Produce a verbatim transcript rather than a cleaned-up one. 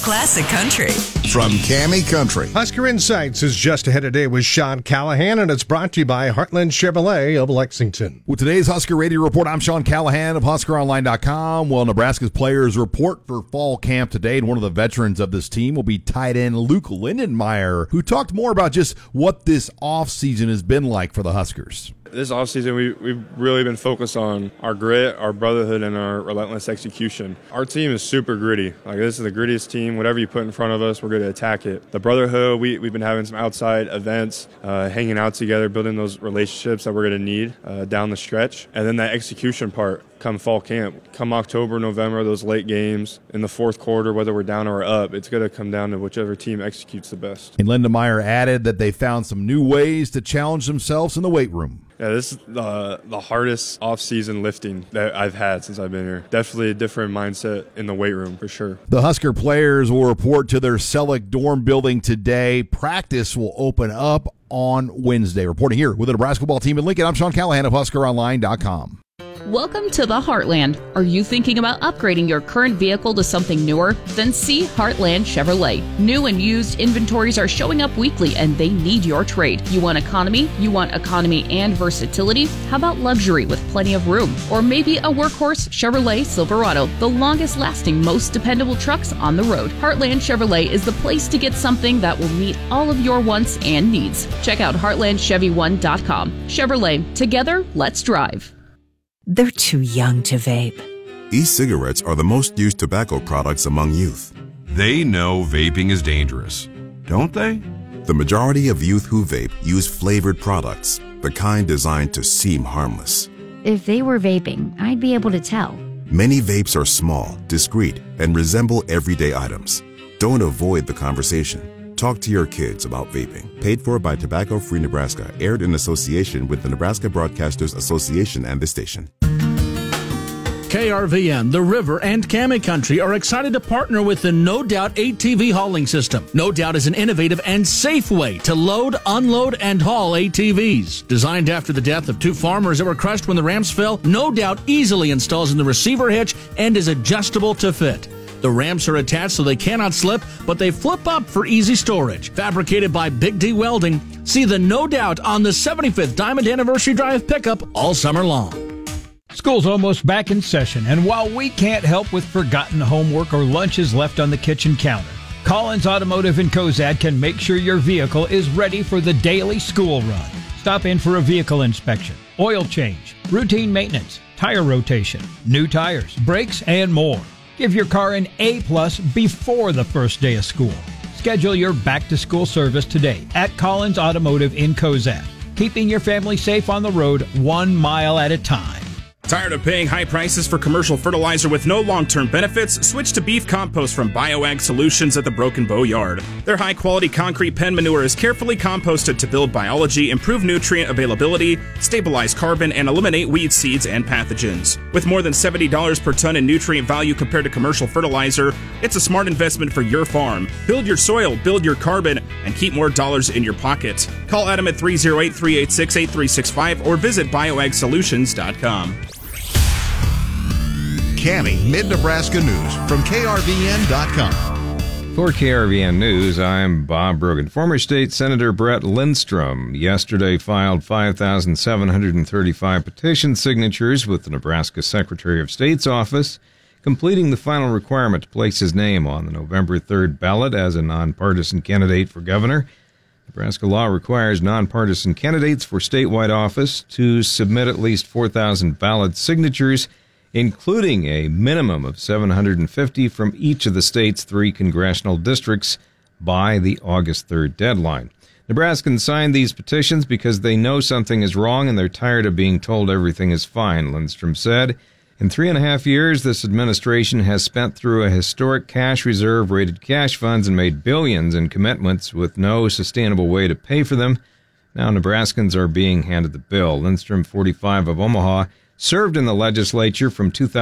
Classic Country. From Cammy Country. Husker Insights is just ahead today with Sean Callahan, and it's brought to you by Heartland Chevrolet of Lexington. With today's Husker Radio Report, I'm Sean Callahan of Husker Online dot com. Well, Nebraska's players report for fall camp today, and one of the veterans of this team will be tight end Luke Lindenmeyer, who talked more about just what this offseason has been like for the Huskers. This offseason, we, we've really been focused on our grit, our brotherhood, and our relentless execution. Our team is super gritty. Like, this is the grittiest team. Whatever you put in front of us, we're going to attack it. The brotherhood, we, we've been having some outside events, uh, hanging out together, building those relationships that we're going to need uh, down the stretch. And then that execution part come fall camp. Come October, November, those late games in the fourth quarter, whether we're down or up, it's going to come down to whichever team executes the best. And Lindenmeyer added that they found some new ways to challenge themselves in the weight room. Yeah, this is the, the hardest off-season lifting that I've had since I've been here. Definitely a different mindset in the weight room, for sure. The Husker players will report to their Selleck dorm building today. Practice will open up on Wednesday. Reporting here with the Nebraska football team in Lincoln, I'm Sean Callahan of Husker Online dot com. Welcome to the Heartland. Are you thinking about upgrading your current vehicle to something newer? Then see Heartland Chevrolet. New and used inventories are showing up weekly, and they need your trade. You want economy? You want economy and versatility? How about luxury with plenty of room? Or maybe a workhorse Chevrolet Silverado, the longest lasting, most dependable trucks on the road. Heartland Chevrolet is the place to get something that will meet all of your wants and needs. Check out heartland chevy one dot com. Chevrolet, together, let's drive. They're too young to vape. E-cigarettes are the most used tobacco products among youth. They know vaping is dangerous, don't they? The majority of youth who vape use flavored products, the kind designed to seem harmless. If they were vaping, I'd be able to tell. Many vapes are small, discreet, and resemble everyday items. Don't avoid the conversation. Talk to your kids about vaping. Paid for by Tobacco Free Nebraska. Aired in association with the Nebraska Broadcasters Association and the station. K R V N, The River, and Cammy Country are excited to partner with the No Doubt A T V hauling system. No Doubt is an innovative and safe way to load, unload, and haul A T Vs. Designed after the death of two farmers that were crushed when the ramps fell, No Doubt easily installs in the receiver hitch and is adjustable to fit. The ramps are attached so they cannot slip, but they flip up for easy storage. Fabricated by Big D Welding, see the No Doubt on the seventy-fifth Diamond Anniversary Drive pickup all summer long. School's almost back in session, and while we can't help with forgotten homework or lunches left on the kitchen counter, Collins Automotive in Cozad can make sure your vehicle is ready for the daily school run. Stop in for a vehicle inspection, oil change, routine maintenance, tire rotation, new tires, brakes, and more. Give your car an A-plus before the first day of school. Schedule your back-to-school service today at Collins Automotive in Cozad, keeping your family safe on the road one mile at a time. Tired of paying high prices for commercial fertilizer with no long-term benefits? Switch to beef compost from BioAg Solutions at the Broken Bow Yard. Their high-quality concrete pen manure is carefully composted to build biology, improve nutrient availability, stabilize carbon, and eliminate weed seeds and pathogens. With more than seventy dollars per ton in nutrient value compared to commercial fertilizer, it's a smart investment for your farm. Build your soil, build your carbon, and keep more dollars in your pocket. Call Adam at three oh eight, three eight six, eight three six five or visit bioag solutions dot com. Cammy Mid-Nebraska News from K R V N dot com. For K R V N News, I'm Bob Brogan. Former State Senator Brett Lindstrom yesterday filed five thousand seven hundred thirty-five petition signatures with the Nebraska Secretary of State's office, completing the final requirement to place his name on the November third ballot as a nonpartisan candidate for governor. Nebraska law requires nonpartisan candidates for statewide office to submit at least four thousand valid signatures, including a minimum of seven hundred fifty from each of the state's three congressional districts by the August third deadline. Nebraskans signed these petitions because they know something is wrong and they're tired of being told everything is fine, Lindstrom said. In three and a half years, this administration has spent through a historic cash reserve, raided cash funds, and made billions in commitments with no sustainable way to pay for them. Now Nebraskans are being handed the bill. Lindstrom, forty-five, of Omaha, served in the legislature from two thousand